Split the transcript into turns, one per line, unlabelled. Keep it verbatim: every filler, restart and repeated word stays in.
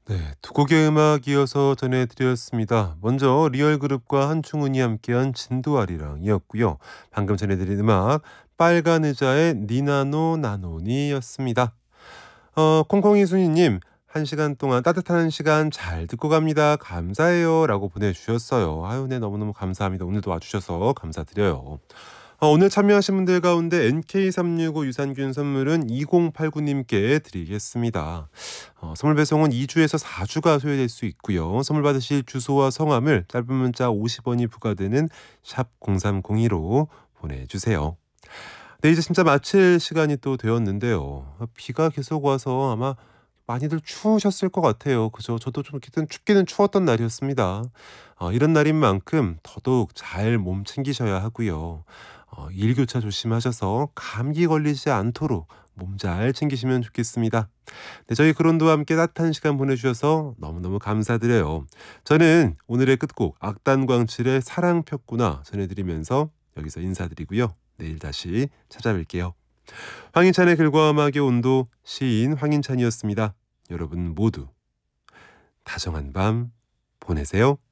네, 두 곡의 음악 이어서 전해드렸습니다. 먼저 리얼그룹과 한충훈이 함께한 진도아리랑이었고요. 방금 전해드린 음악 빨간 의자의 니나노 나노니였습니다. 어, 콩콩이 순이님, 한 시간 동안 따뜻한 시간 잘 듣고 갑니다. 감사해요. 라고 보내주셨어요. 아유, 네, 너무너무 감사합니다. 오늘도 와주셔서 감사드려요. 어, 오늘 참여하신 분들 가운데 엔케이 삼육오 유산균 선물은 이공팔구님께 드리겠습니다. 어, 선물 배송은 이 주에서 사 주가 소요될 수 있고요. 선물 받으실 주소와 성함을 짧은 문자 오십 원이 부과되는 샵 공삼공이로 보내주세요. 네, 이제 진짜 마칠 시간이 또 되었는데요. 아, 비가 계속 와서 아마 많이들 추우셨을 것 같아요. 그죠? 저도 좀 어쨌든 춥기는 추웠던 날이었습니다. 어, 이런 날인 만큼 더더욱 잘 몸 챙기셔야 하고요. 어, 일교차 조심하셔서 감기 걸리지 않도록 몸 잘 챙기시면 좋겠습니다. 네, 저희 그론도와 함께 따뜻한 시간 보내주셔서 너무너무 감사드려요. 저는 오늘의 끝곡 악단광칠의 사랑 폈구나 전해드리면서 여기서 인사드리고요. 내일 다시 찾아뵐게요. 황인찬의 글과 음악의 온도 시인 황인찬이었습니다. 여러분 모두 다정한 밤 보내세요.